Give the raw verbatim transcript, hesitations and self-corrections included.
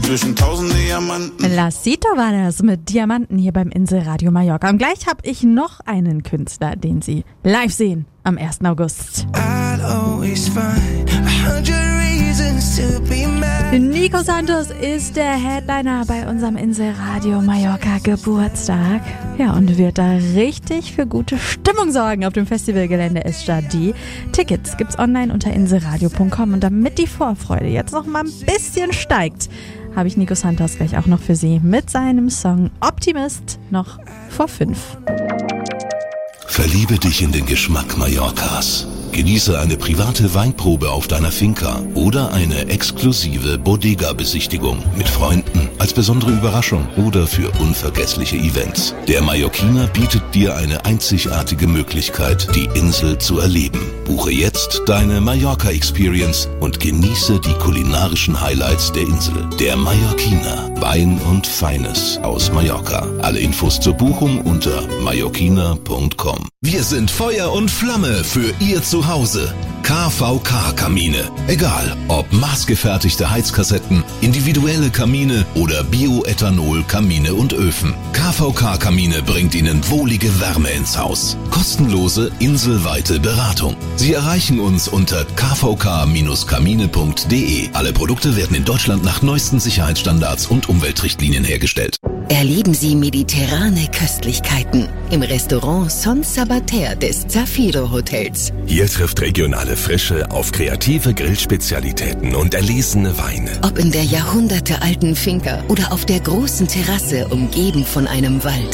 zwischen tausend Diamanten. Lacito war das mit Diamanten hier beim Inselradio Mallorca. Und gleich habe ich noch einen Künstler, den Sie live sehen am ersten August. Nico Santos ist der Headliner bei unserem Inselradio Mallorca Geburtstag. Ja, und wird da richtig für gute Stimmung sorgen auf dem Festivalgelände Estadi. Tickets gibt's online unter inselradio punkt com. Und damit die Vorfreude jetzt noch mal ein bisschen steigt, habe ich Nico Santos gleich auch noch für Sie mit seinem Song Optimist noch vor fünf. Verliebe dich in den Geschmack Mallorcas. Genieße eine private Weinprobe auf deiner Finca oder eine exklusive Bodega-Besichtigung mit Freunden als besondere Überraschung oder für unvergessliche Events. Der Mallorquiner bietet dir eine einzigartige Möglichkeit, die Insel zu erleben. Buche jetzt deine Mallorca-Experience und genieße die kulinarischen Highlights der Insel. Der Mallorquiner, Wein und Feines aus Mallorca. Alle Infos zur Buchung unter mallorquiner punkt com. Wir sind Feuer und Flamme für Ihr Zuhause. K V K-Kamine. Egal, ob maßgefertigte Heizkassetten, individuelle Kamine oder Bioethanol-Kamine und Öfen. K V K-Kamine bringt Ihnen wohlige Wärme ins Haus. Kostenlose, inselweite Beratung. Sie erreichen uns unter k v k kamine punkt d e. Alle Produkte werden in Deutschland nach neuesten Sicherheitsstandards und Umweltrichtlinien hergestellt. Erleben Sie mediterrane Köstlichkeiten im Restaurant Son Sabater des Zafiro Hotels. Hier trifft regionale Frische auf kreative Grillspezialitäten und erlesene Weine. Ob in der jahrhundertealten Finca oder auf der großen Terrasse umgeben von einem Wald.